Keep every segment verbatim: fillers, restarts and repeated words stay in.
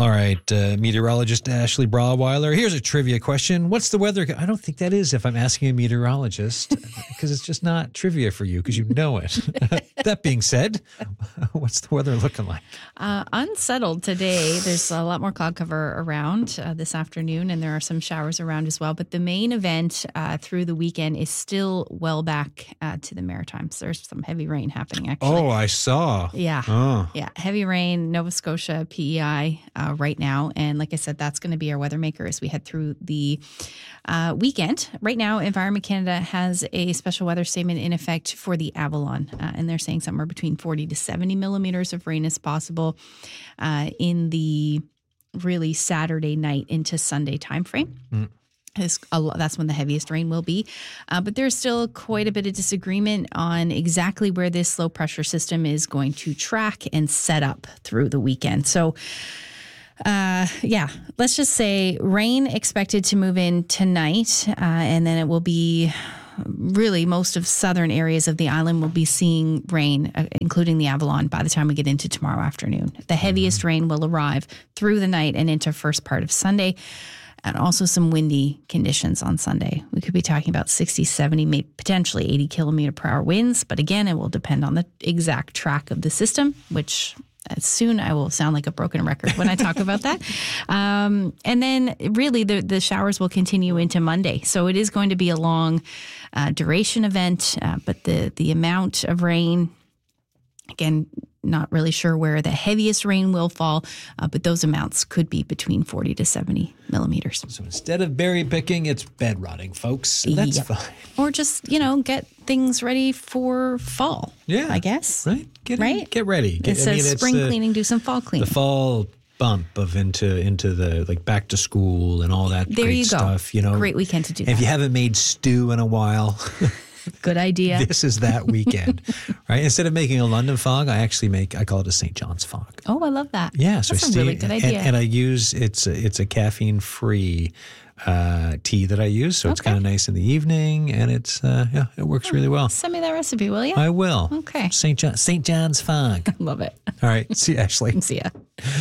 All right, uh, meteorologist Ashley Brawweiler. Here's a trivia question. What's the weather? I don't think that is if I'm asking a meteorologist, because it's just not trivia for you because you know it. That being said, what's the weather looking like? Uh, unsettled today. There's a lot more cloud cover around uh, this afternoon, and there are some showers around as well. But the main event uh, through the weekend is still well back uh, to the Maritimes. There's some heavy rain happening, actually. Oh, I saw. Yeah. Oh. Yeah. Heavy rain, Nova Scotia, P E I uh, right now. And like I said, that's going to be our weather maker as we head through the uh, weekend. Right now, Environment Canada has a special weather statement in effect for the Avalon. Uh, and they're saying somewhere between forty to seventy millimeters of rain is possible uh, in the really Saturday night into Sunday timeframe. Mm. That's when the heaviest rain will be. Uh, but there's still quite a bit of disagreement on exactly where this low pressure system is going to track and set up through the weekend. So, uh, yeah, let's just say rain expected to move in tonight, uh, and then it will be really most of southern areas of the island will be seeing rain, uh, including the Avalon, by the time we get into tomorrow afternoon. The heaviest mm-hmm. rain will arrive through the night and into first part of Sunday. And also some windy conditions on Sunday. We could be talking about sixty, seventy, maybe potentially eighty kilometer per hour winds. But again, it will depend on the exact track of the system, which soon I will sound like a broken record when I talk about that. Um, and then really the, the showers will continue into Monday. So it is going to be a long uh, duration event, uh, but the, the amount of rain, again, not really sure where the heaviest rain will fall, uh, but those amounts could be between forty to seventy millimeters. So instead of berry picking, it's bed rotting, folks. That's yep. fine. Or just, you know, get things ready for fall. Yeah. I guess. Right? Get, right? Get ready. Get, Instead I mean, of spring the, cleaning, do some fall cleaning. The fall bump of into into the like back to school and all that there great you go. stuff. You know, great weekend to do if that. If you haven't made stew in a while. Good idea. This is that weekend, right? Instead of making a London fog, I actually make, I call it a Saint John's fog. Oh, I love that. Yeah. So That's I a steam, really good idea. And, and I use, it's a, it's a caffeine-free uh, tea that I use. So it's okay. kind of nice in the evening and it's, uh, yeah, it works really well. Send me that recipe, will you? I will. Okay. Saint John, Saint John's fog. Love it. All right. See you, Ashley. See ya.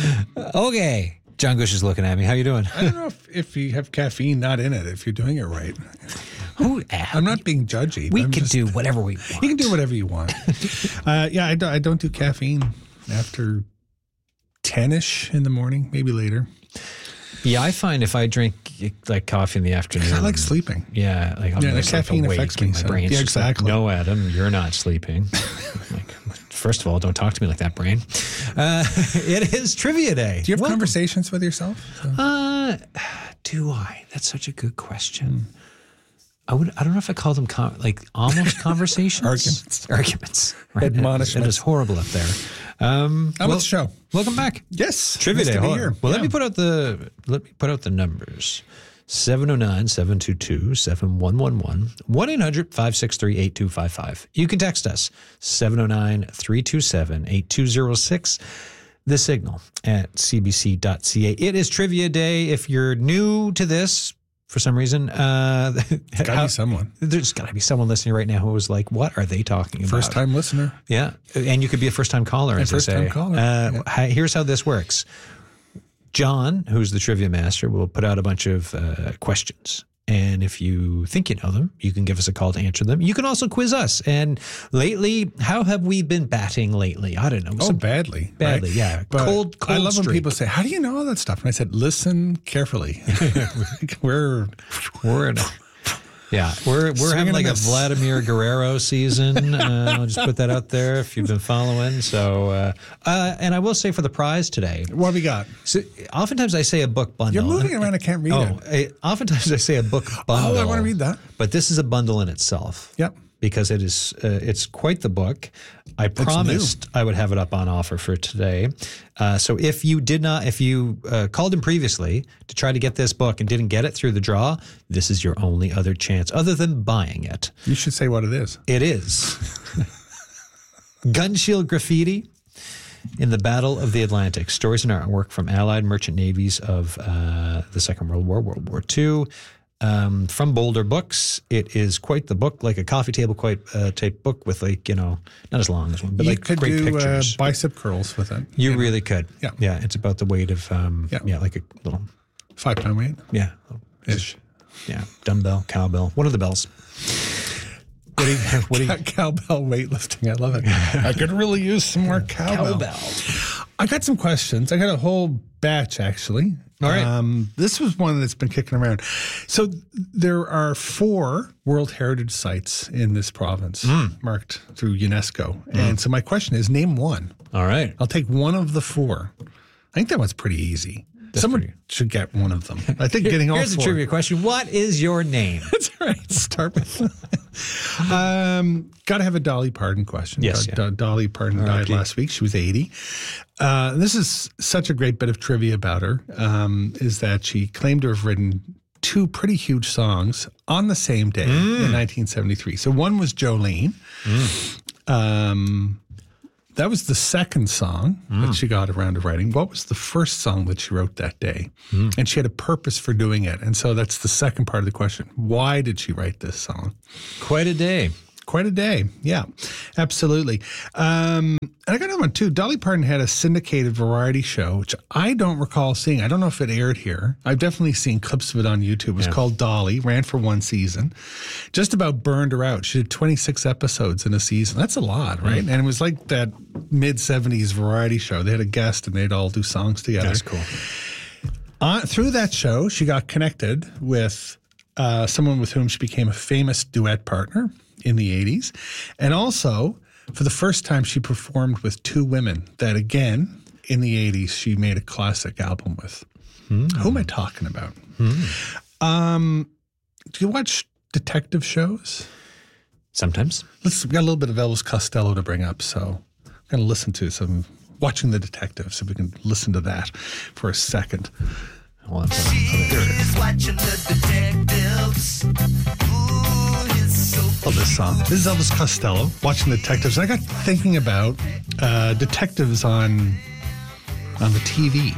Okay. John Gush is looking at me. How you doing? I don't know if, if you have caffeine not in it, if you're doing it right. Who, I'm not being judgy. We I'm can just, do whatever we want. You can do whatever you want. uh, yeah, I don't, I don't do caffeine after ten-ish in the morning, maybe later. Yeah, I find if I drink like coffee in the afternoon, I like sleeping. Yeah, like I'm yeah, just caffeine like awake affects me. and my So. brain's Yeah, just exactly. Like, no, Adam, you're not sleeping. Like, first of all, don't talk to me like that, brain. Uh, it is trivia day. Do you have Welcome. conversations with yourself? So. Uh, do I? That's such a good question. I would. I don't know if I call them con- like almost conversations. Arguments. Arguments. Right? Admonishments. It is horrible up there. Um, How well, about the show? Welcome back. Yes. Trivia nice day. to be Hold here. on. Well, yeah. let me put out the let me put out the numbers. seven oh nine, seven two two, seven one one one, one eight hundred, five six three, eight two five five. You can text us, seven oh nine, three two seven, eight two oh six, the signal at c b c dot c a. It is trivia day. If you're new to this, for some reason, uh, It's got to be someone. There's got to be someone listening right now who was like, what are they talking about? First time listener. Yeah. And you could be a first time caller, as first they say. time caller. Uh, yeah. Here's how this works. John, who's the trivia master, will put out a bunch of uh, questions. And if you think you know them, you can give us a call to answer them. You can also quiz us. And lately, how have we been batting lately? I don't know. Oh, Some, badly. badly, right? yeah. But cold, cold I love streak. when people say, how do you know all that stuff? And I said, listen carefully. we're, we're in a, yeah, we're we're having like a Vladimir Guerrero season. Uh, I'll just put that out there if you've been following. So, uh, uh, and I will say for the prize today. What have we got? So, oftentimes I say a book bundle. You're moving around. I can't read oh, it. I, oftentimes I say a book bundle. Oh, I want to read that. But this is a bundle in itself. Yep. Because it is, uh, it's quite the book. I It's promised new. I would have it up on offer for today. Uh, so if you did not, if you uh, called in previously to try to get this book and didn't get it through the draw, this is your only other chance other than buying it. You should say what it is. It is Gunshield Graffiti in the Battle of the Atlantic. Stories and artwork from Allied merchant navies of uh, the Second World War, World War Two. um, from Boulder Books. It is quite the book, like a coffee table quite uh, type book with like, you know, not as long as one, but you like could great do uh, pictures. bicep curls with it. You know, really could. Yeah. Yeah. It's about the weight of, um, Yeah. yeah. like a little, five pound weight yeah. ish. Yeah. Dumbbell, cowbell, one of the bells. What do you, what do you, Cowbell weightlifting. I love it. I could really use some more cowbell. cowbell. I got some questions. I got a whole batch, actually. All right. Um, this was one that's been kicking around. So there are four World Heritage Sites in this province Mm. marked through UNESCO. And so my question is, name one. All right. I'll take one of the four. I think that one's pretty easy. That's Someone pretty- should get one of them. I think getting all Here's four. a trivia question. What is your name? That's right. Start with. um, Got to have a Dolly Parton question. Yes, Do- yeah. Do- Dolly Parton R I died P last week. She was eighty. Uh, this is such a great bit of trivia about her. Um, is that she claimed to have written two pretty huge songs on the same day in nineteen seventy-three. So one was Jolene. Um, that was the second song that she got around to writing. What was the first song that she wrote that day? And she had a purpose for doing it. And so that's the second part of the question. Why did she write this song? Quite a day. Quite a day. Yeah, absolutely. Um, and I got another one too. Dolly Parton had a syndicated variety show, which I don't recall seeing. I don't know if it aired here. I've definitely seen clips of it on YouTube. It was Yeah. called Dolly, ran for one season. Just about burned her out. She did twenty-six episodes in a season. That's a lot, right? And it was like that mid-seventies variety show. They had a guest and they'd all do songs together. That's cool. On, through that show, she got connected with uh, someone with whom she became a famous duet partner in the eighties. And also, for the first time, she performed with two women that, again, in the eighties, she made a classic album with. Mm. Who am I talking about? Mm. Um, do you watch detective shows? Sometimes. Let's, we got a little bit of Elvis Costello to bring up, so I'm going to listen to some Watching the Detective, so we can listen to that for a second. Well, that's what I'm- there it is. She's watching the detectives. Ooh, he's so Love this song. This is Elvis Costello, Watching the Detectives. And I got thinking about uh, detectives on on the T V.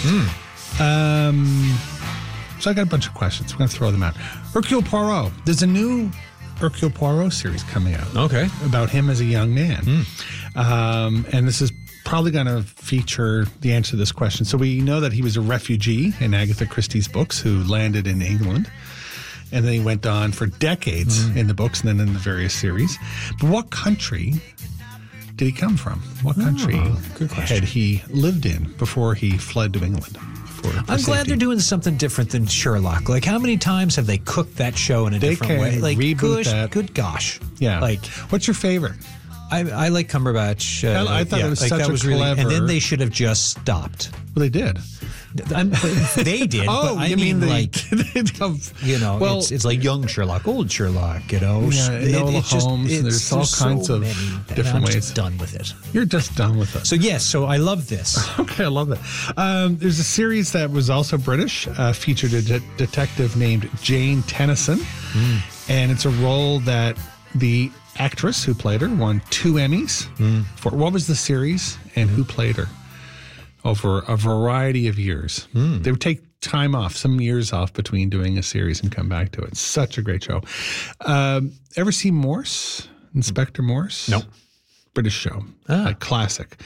Um, so I got a bunch of questions. We're going to throw them out. Hercule Poirot. There's a new Hercule Poirot series coming out. Okay. About him as a young man. Um, and this is probably going to feature the answer to this question. So we know that he was a refugee in Agatha Christie's books who landed in England. And then he went on for decades in the books and then in the various series. But what country did he come from? What country good question. had he lived in before he fled to England? For, for I'm glad safety? they're doing something different than Sherlock. Like, how many times have they cooked that show in a They different can way? Like, reboot gosh, that. good gosh. Yeah. Like, What's your favorite? I, I like Cumberbatch. Uh, I- I thought it was like, such that a was really, and clever- then they should have just stopped. Well, they did. I'm, they did. Oh, but I you mean, mean, they, like, you know, well, it's, it's like young Sherlock, old Sherlock, you know. Yeah, It- Enola it's just- Holmes, it's- there's all so kinds of many, and different I'm ways. just done with it. you're just done with it. So yes, so I love this. Okay, I love that. Um, there's a series that was also British, uh, featured a de- detective named Jane Tennyson. Mm. And it's a role that the actress who played her won two Emmys mm. for. What was the series and who played her? Over a variety of years. Mm. They would take time off, some years off between doing a series and come back to it. Such a great show. Um, ever see Morse? Inspector Morse? No. British show, Ah. a classic.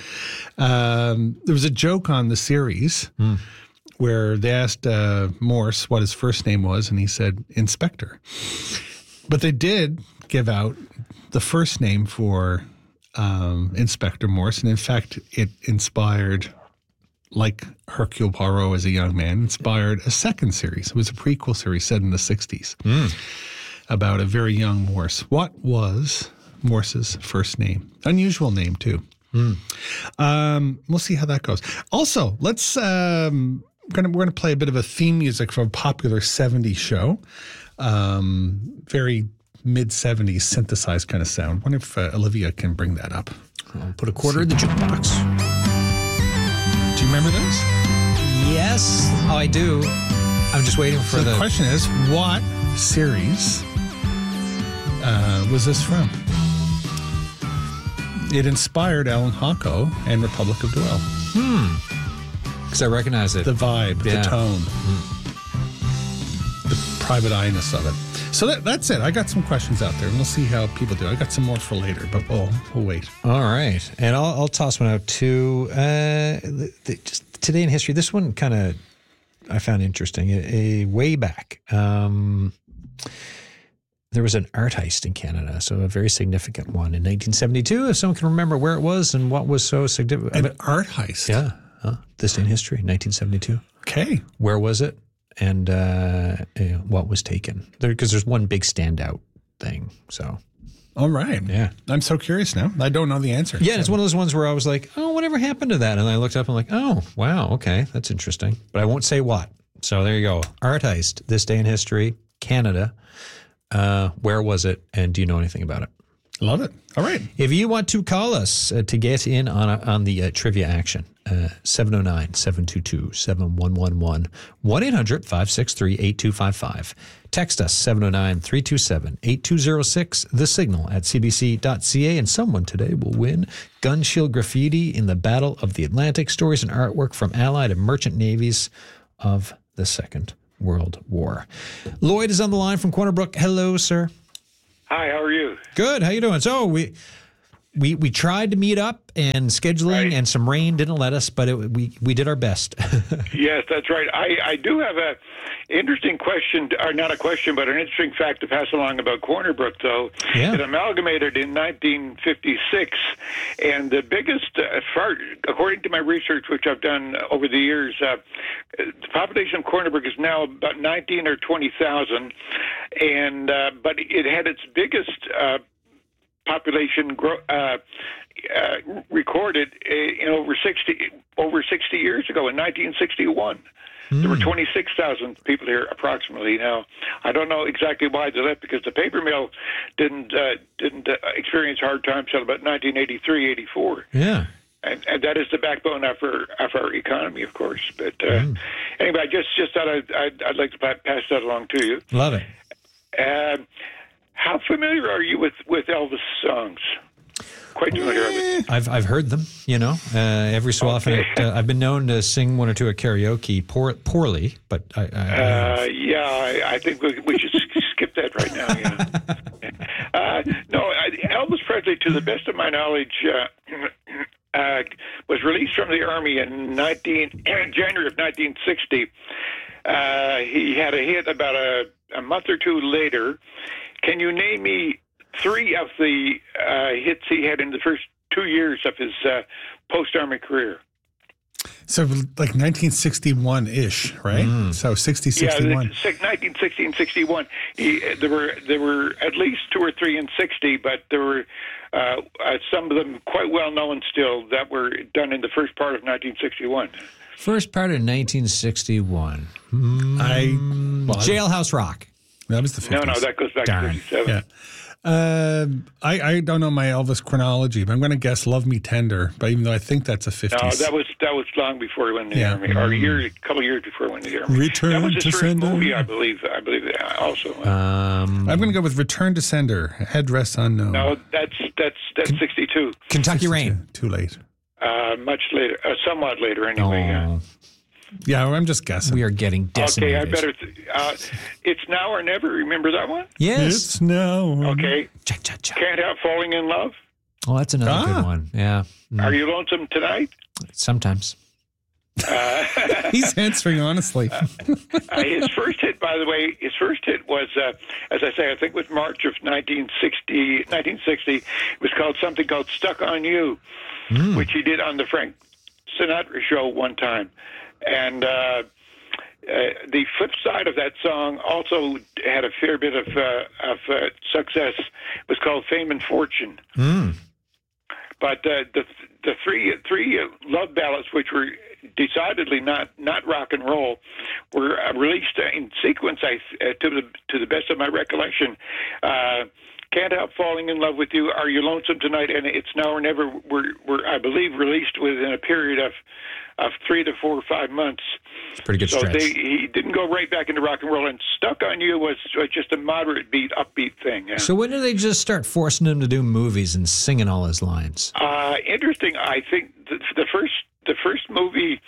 Um, there was a joke on the series mm. where they asked uh, Morse what his first name was, and he said Inspector. But they did give out the first name for um, Inspector Morse, and in fact, it inspired, like Hercule Poirot as a young man, inspired a second series. It was a prequel series set in the sixties mm. about a very young Morse. What was Morse's first name? Unusual name, too. Mm. Um, we'll see how that goes. Also, let's um, we're gonna we're gonna play a bit of a theme music from a popular seventies show. Um, very mid seventies synthesized kind of sound. I wonder if uh, Olivia can bring that up. I'll put a quarter in the jukebox. Do you remember this? Yes. Oh, I do. I'm just waiting for So the, the question is, what series uh, was this from? It inspired Alan Hocko and Republic of Dwell. because I recognize it. The vibe, Yeah. the tone. The private eye-ness of it. So that, that's it. I got some questions out there, and we'll see how people do. I got some more for later, but we'll, we'll wait. All right. And I'll, I'll toss one out too. Uh, the, the, just today in history, this one kind of I found interesting. A, a way back, um, there was an art heist in Canada, so a very significant one in nineteen seventy-two. If someone can remember where it was and what was so significant. An art heist? Yeah. Uh, this day in history, nineteen seventy-two. Okay. Where was it? And uh, uh, what was taken? There, because there's one big standout thing. So, all right. Yeah. I'm so curious now. I don't know the answer. Yeah, so. it's one of those ones where I was like, oh, whatever happened to that? And I looked up and I'm like, oh, wow, okay, that's interesting. But I won't say what. So there you go. Art heist, this day in history, Canada. Uh, where was it? And do you know anything about it? Love it. All right. If you want to call us uh, to get in on a, on the uh, trivia action, uh, seven oh nine, seven two two, seven one one one, one eight hundred, five six three, eight two five five. Text us seven oh nine, three two seven, eight two oh six, the signal at c b c dot c a, and someone today will win Gun Shield Graffiti in the Battle of the Atlantic, stories and artwork from Allied and merchant navies of the Second World War. Lloyd is on the line from Corner Brook. Hello, sir. Hi, how are you? Good. How you doing? So we we we tried to meet up, and scheduling Right. and some rain didn't let us, but it, we we did our best. Yes, that's right. I, I do have a interesting question, or not a question, but an interesting fact to pass along about Corner Brook, though. Yeah. It amalgamated in nineteen fifty-six, and the biggest, uh, far, according to my research, which I've done over the years, uh, the population of Corner Brook is now about nineteen or twenty thousand, and uh, but it had its biggest uh, population grow, uh, uh, recorded in over sixty over sixty years ago in nineteen sixty-one. There were twenty-six thousand people here approximately. Now, I don't know exactly why they left, because the paper mill didn't uh, didn't uh, experience hard times until about nineteen eighty-three, eighty-four. Yeah. And, and that is the backbone of our, of our economy, of course. But uh, Mm. anyway, I just, just thought I'd, I'd, I'd like to pa- pass that along to you. Love it. Uh, how familiar are you with, with Elvis songs? Quite familiar with them. I've I've heard them, you know, uh, every so often. Okay. At, uh, I've been known to sing one or two at karaoke, poor, poorly, but I. I Uh, yeah, I, I think we, we should skip that right now. Yeah. uh, no, I, Elvis Presley, to the best of my knowledge, uh, uh, was released from the Army in nineteen January of nineteen sixty. Uh, he had a hit about a, a month or two later. Can you name me three of the uh, hits he had in the first two years of his uh, post-Army career? So like nineteen sixty-one-ish, right? So sixty, sixty-one. Yeah, nineteen sixty and sixty-one. He, there were there were at least two or three in sixty, but there were uh, uh, some of them quite well known still that were done in the first part of nineteen sixty-one. First part of nineteen sixty-one. I well, Jailhouse Rock. that was the fifties. No, no, that goes back Darn. to fifty-seven. Yeah. Uh, I, I don't know my Elvis chronology, but I'm going to guess "Love Me Tender." But even though I think that's a fifties. No, that was that was long before he went in the Yeah. army, or a year, a couple of years before he went in the army. Return that was his to first Sender. movie, I believe. I believe uh, also. Um, I'm going to go with "Return to Sender." Headrest unknown. no, that's that's that's sixty-two. Kentucky sixty-two. Rain. Too late. Uh, much later, uh, somewhat later, anyway. Yeah. Oh, Yeah, I'm just guessing. we are getting Okay, decimated. I better. Th- uh, it's now or never. Remember that one? Yes. It's now. Okay. Cha, cha, cha. Can't help falling in love. Oh, that's another Ah. good one. Yeah. Mm, Are you lonesome tonight? sometimes. Uh, He's answering honestly. uh, his first hit, by the way, his first hit was, uh, as I say, I think it was March of nineteen sixty. nineteen sixty. It was called something called "Stuck on You," Mm. which he did on the Frank Sinatra show one time. And uh, uh, the flip side of that song also had a fair bit of uh, of uh, success. It was called "Fame and Fortune." Mm. But uh, the the three three love ballads, which were decidedly not, not rock and roll, were uh, released in sequence. I uh, to the to the best of my recollection. Uh, Can't Help Falling in Love with You, Are You Lonesome Tonight, and It's Now or Never were, were I believe, released within a period of of three to four or five months. It's a pretty good So stretch. they, he didn't go right back into rock and roll, and Stuck on You was, was just a moderate beat, upbeat thing. Yeah. So when did they just start forcing him to do movies and singing all his lines? Uh, interesting. I think the, the first the first movie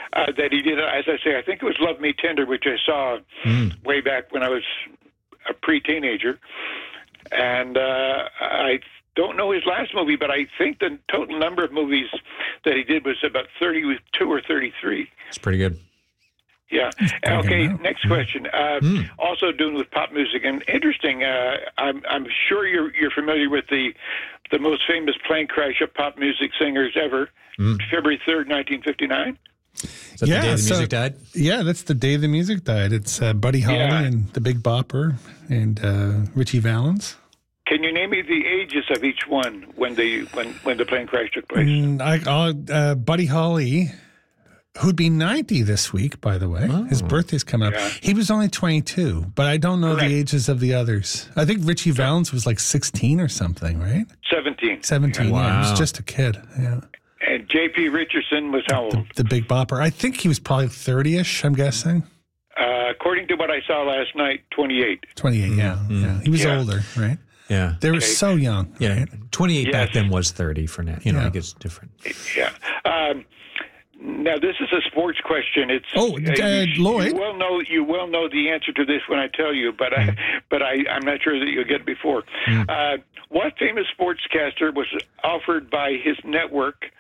uh, that he did. As I say, I think it was Love Me Tender, which I saw mm. way back when I was a pre-teenager. And uh, I don't know his last movie, but I think the total number of movies that he did was about thirty-two or thirty-three. It's pretty good. Yeah. Okay, next question. Uh, mm. Also doing with pop music, and interesting, uh, I'm, I'm sure you're you're familiar with the the most famous plane crash of pop music singers ever, mm. February third, nineteen fifty-nine. Is that yeah, the day the so, music died? Yeah, that's the day the music died. It's uh, Buddy Holly yeah. and the Big Bopper and uh, Richie Valens. Can you name me the ages of each one when the when, when the plane crash took place? Mm, I, I'll, uh, Buddy Holly, who'd be ninety this week, by the way. Oh. His birthday's coming up. Yeah. He was only twenty-two, but I don't know Correct. the ages of the others. I think Richie Valens was like sixteen or something, right? seventeen. seventeen, wow. yeah. He was just a kid, yeah. And J P Richardson was how old? The, the Big Bopper. I think he was probably thirty-ish, I'm guessing. Uh, according to what I saw last night, twenty-eight. twenty-eight, yeah. Mm-hmm. yeah. He was yeah. older, right? Yeah. They were okay. so young. Yeah. Right? twenty-eight yes. back then was thirty for now. You know, yeah. it gets different. Yeah. Um, now, this is a sports question. It's Oh, uh, you, Lloyd. You will know. You will know the answer to this when I tell you, but I, but I, I'm not sure that you'll get it before. Mm. Uh, what famous sportscaster was offered by his network